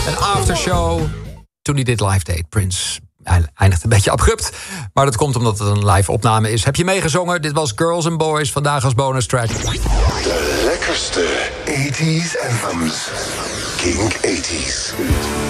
Een aftershow. Toen hij dit live deed, Prince eindigt een beetje abrupt. Maar dat komt omdat het een live opname is. Heb je meegezongen? Dit was Girls and Boys, vandaag als bonus track. De lekkerste 80s anthems. Kink 80s.